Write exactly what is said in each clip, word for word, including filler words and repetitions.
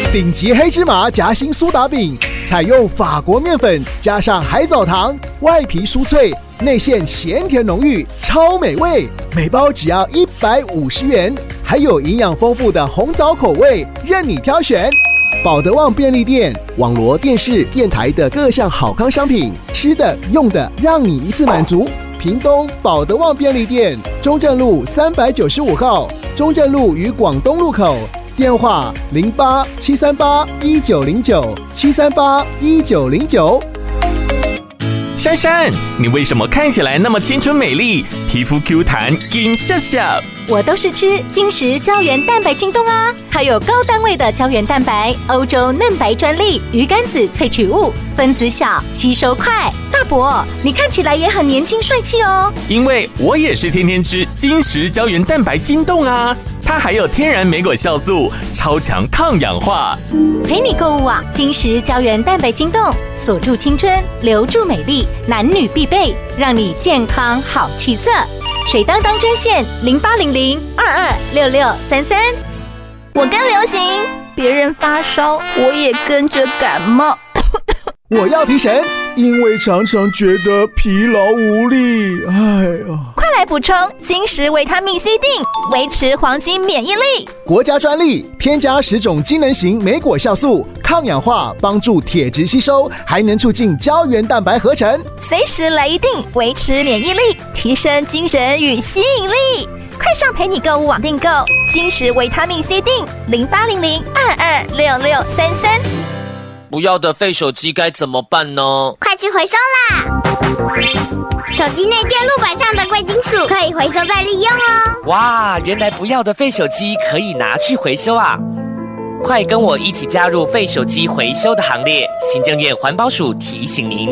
顶级黑芝麻夹心苏打饼，采用法国面粉加上海藻糖，外皮酥脆，内馅咸甜浓郁，超美味。每包只要一百五十元，还有营养丰富的红枣口味，任你挑选。保德旺便利店网罗电视、电台的各项好康商品，吃的、用的，让你一次满足。屏东保德旺便利店，中正路三百九十五号，中正路与广东路口。电话零八七三八一九零九七三八一九零九。 珊珊，你为什么看起来那么青春美丽，皮肤 Q 弹，金笑笑？ 我都是吃金石胶原蛋白晶冻啊，它有高单位的胶原蛋白，欧洲嫩白专利，鱼肝子萃取物，分子小，吸收快。大伯，你看起来也很年轻帅气哦。 因为我也是天天吃金石胶原蛋白晶冻啊，它还有天然莓果酵素，超强抗氧化。 陪你购物网，金石胶原蛋白晶冻，锁住青春，留住美丽，男女必备，让你健康好气色。水当当专线零八零零二二六六三三。 我跟流行，别人发烧，我也跟着感冒。 我要提神，因为常常觉得疲劳无力。哎呀， 快来补充金石维他命 C 锭，维持黄金免疫力。 国家专利，添加十种机能型莓果酵素，抗氧化，帮助铁质吸收，还能促进胶原蛋白合成。 随时来一锭，维持免疫力，提升精神与吸引力。快上陪你购物网订购金石维他命 C 锭，零八零零二二六六三三。 不要的废手机该怎么办呢？ 快去回收啦！手机内电路板上的贵金属可以回收再利用哦。 哇，原来不要的废手机可以拿去回收啊！快跟我一起加入废手机回收的行列！行政院环保署提醒您。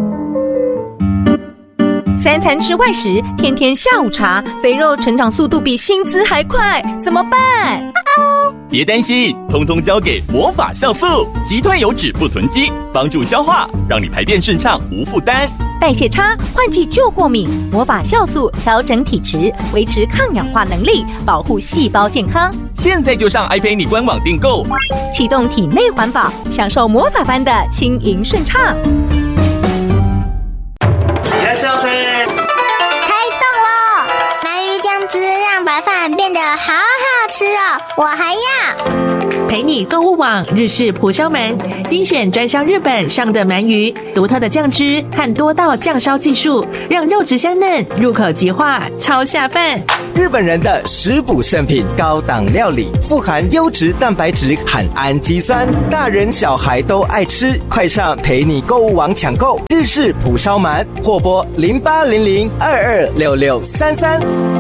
三餐吃外食，天天下午茶，肥肉成长速度比薪资还快，怎么办？ 别担心，通通交给魔法酵素，击退油脂不囤积，帮助消化，让你排便顺畅无负担。 代谢差，换季就过敏，魔法酵素调整体质，维持抗氧化能力，保护细胞健康。 现在就上 iPay 官网订购， 启动体内环保，享受魔法般的轻盈顺畅。 开动了！鳗鱼酱汁让白饭变得好好吃哦，我还要。 陪你购物网日式蒲烧鳗，精选专销日本上的鳗鱼，独特的酱汁和多道酱烧技术，让肉质香嫩，入口即化，超下饭。 日本人的食补圣品，高档料理，富含优质蛋白质和氨基酸，大人小孩都爱吃。快上陪你购物网抢购日式蒲烧鳗，或拨零八零零二二六六三三。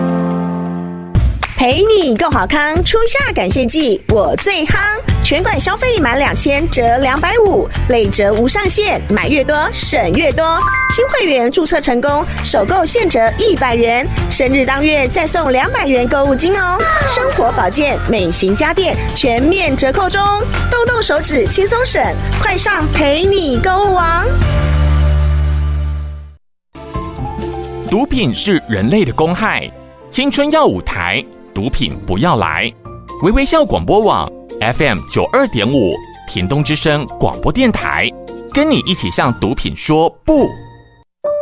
陪你购好康，初夏感谢季我最夯，全馆消费满两千折两百五，累折无上限，买越多省越多。新会员注册成功，首购现折一百元，生日当月再送两百元购物金哦。生活保健、美型家电全面折扣中，动动手指轻松省，快上陪你购物网。 毒品是人类的公害，青春要舞台，毒品不要来。微微笑广播网 F M 九二点五，屏东之声广播电台，跟你一起向毒品说不。